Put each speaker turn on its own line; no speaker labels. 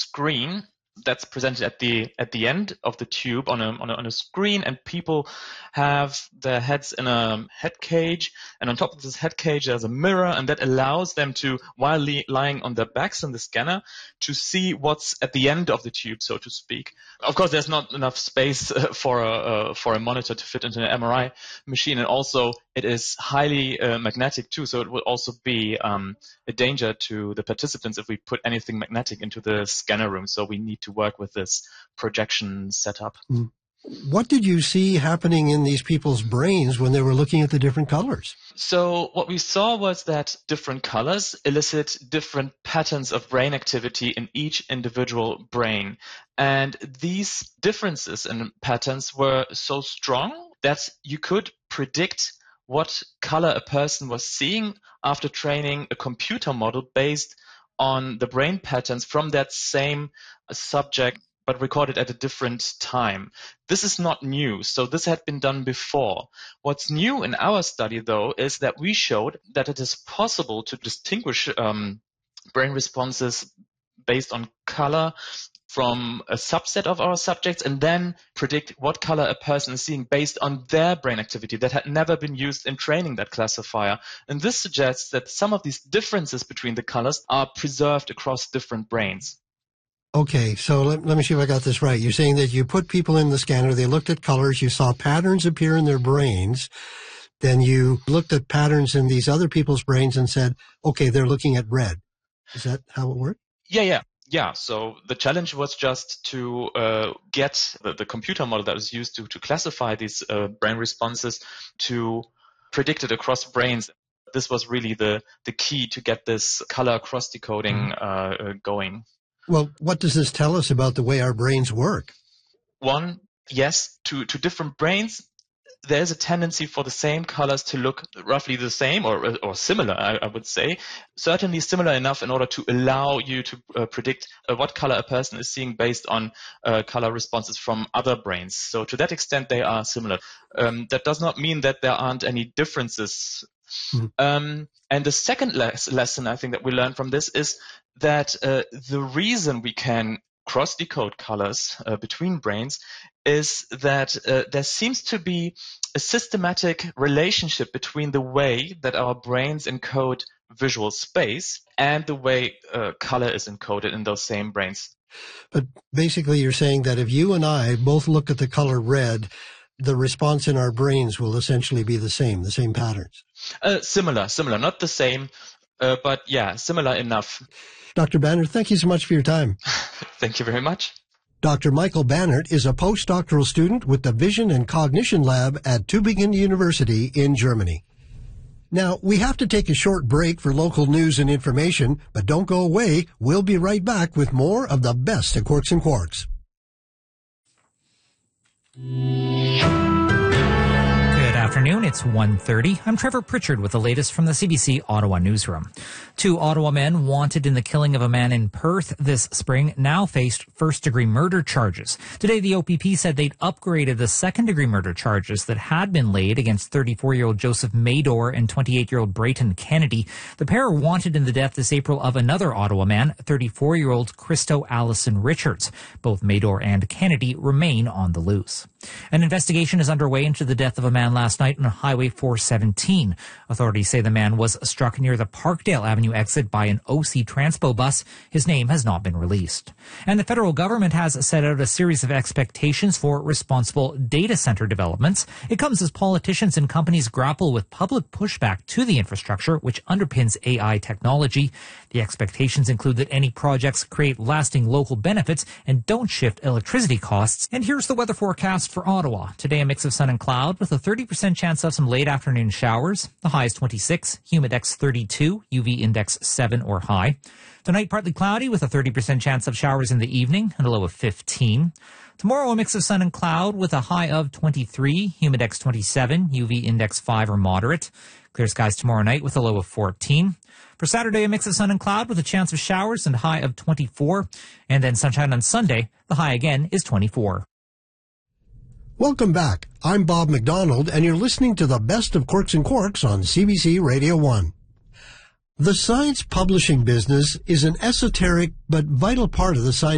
screen that's presented at the end of the tube on a screen, and people have their heads in a head cage, and on top of this head cage there's a mirror, and that allows them to, while lying on their backs in the scanner, to see what's at the end of the tube, so to speak. Of course, there's not enough space for a monitor to fit into an MRI machine, and also it is highly magnetic too, so it will also be a danger to the participants if we put anything magnetic into the scanner room. So we need to work with this projection setup.
What did you see happening in these people's brains when they were looking at the different colors?
So what we saw was that different colors elicit different patterns of brain activity in each individual brain. And these differences in patterns were so strong that you could predict what color a person was seeing after training a computer model based on the brain patterns from that same subject, but recorded at a different time. This is not new, so this had been done before. What's new in our study, though, is that we showed that it is possible to distinguish brain responses based on color from a subset of our subjects, and then predict what color a person is seeing based on their brain activity that had never been used in training that classifier. And this suggests that some of these differences between the colors are preserved across different brains.
Okay, so let me see if I got this right. You're saying that you put people in the scanner, they looked at colors, you saw patterns appear in their brains, then you looked at patterns in these other people's brains and said, okay, they're looking at red. Is that how it worked?
Yeah, so the challenge was just to get the computer model that was used to classify these brain responses to predict it across brains. This was really the key to get this color cross-decoding going.
Well, what does this tell us about the way our brains work?
One, yes, to different brains, there's a tendency for the same colors to look roughly the same or similar, I would say. Certainly similar enough in order to allow you to predict what color a person is seeing based on color responses from other brains. So to that extent, they are similar. That does not mean that there aren't any differences. And the second lesson I think that we learned from this is that the reason we can cross-decode colors between brains is that there seems to be a systematic relationship between the way that our brains encode visual space and the way color is encoded in those same brains.
But basically you're saying that if you and I both look at the color red, the response in our brains will essentially be the same patterns.
Similar, not the same, but yeah, similar enough.
Dr. Bannert, thank you so much for your time.
Thank you very much.
Dr. Michael Bannert is a postdoctoral student with the Vision and Cognition Lab at Tübingen University in Germany. Now, we have to take a short break for local news and information, but don't go away. We'll be right back with more of the best of Quarks and Quarks.
Good afternoon, it's 1:30. I'm Trevor Pritchard with the latest from the CBC Ottawa newsroom. 2 Ottawa men wanted in the killing of a man in Perth this spring now faced first-degree murder charges. Today, the OPP said they'd upgraded the second-degree murder charges that had been laid against 34-year-old Joseph Mador and 28-year-old Brayton Kennedy. The pair are wanted in the death this April of another Ottawa man, 34-year-old Christo Allison Richards. Both Mador and Kennedy remain on the loose. An investigation is underway into the death of a man last night on Highway 417. Authorities say the man was struck near the Parkdale Avenue exit by an OC Transpo bus. His name has not been released. And the federal government has set out a series of expectations for responsible data center developments. It comes as politicians and companies grapple with public pushback to the infrastructure which underpins AI technology. The expectations include that any projects create lasting local benefits and don't shift electricity costs. And here's the weather forecast for Ottawa. Today, a mix of sun and cloud with a 30% chance of some late afternoon showers. The high is 26, humidex 32, UV index 7 or high. Tonight, partly cloudy with a 30% chance of showers in the evening and a low of 15. Tomorrow, a mix of sun and cloud with a high of 23, humidex 27, UV index 5 or moderate. Clear skies tomorrow night with a low of 14. For Saturday, a mix of sun and cloud with a chance of showers and a high of 24. And then sunshine on Sunday. The high again is 24.
Welcome back. I'm Bob McDonald, and you're listening to the best of Quarks and Quarks on CBC Radio 1. The science publishing business is an esoteric but vital part of the science